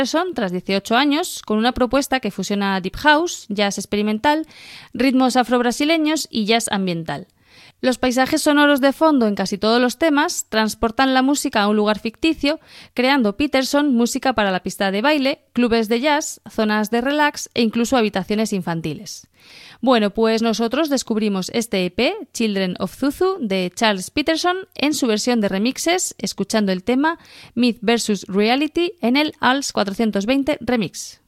Peterson tras 18 años con una propuesta que fusiona deep house, jazz experimental, ritmos afro-brasileños y jazz ambiental. Los paisajes sonoros de fondo en casi todos los temas transportan la música a un lugar ficticio, creando Peterson música para la pista de baile, clubes de jazz, zonas de relax e incluso habitaciones infantiles. Bueno, pues nosotros descubrimos este EP, Children of Zuzu, de Charles Peterson, en su versión de remixes, escuchando el tema Myth vs. Reality en el ALS 420 Remix.